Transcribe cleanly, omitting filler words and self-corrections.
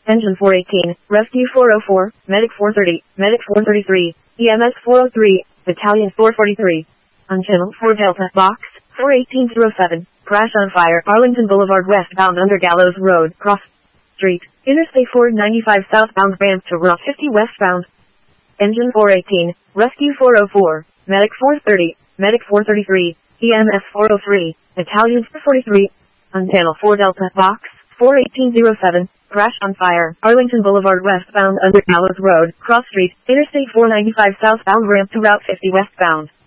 Engine 418, Rescue 404, Medic 430, Medic 433, EMS 403, Battalion 443. On Channel 4 Delta, Box 41807, crash on fire, Arlington Boulevard westbound under Gallows Road, Cross Street, Interstate 495 southbound ramp to Route 50 westbound. Engine 418, Rescue 404, Medic 430, Medic 433, EMS 403, Battalion 443. On Channel 4 Delta, Box 41807, crash on fire, Arlington Boulevard westbound under Gallows Road, Cross Street, Interstate 495 southbound ramp to Route 50 westbound.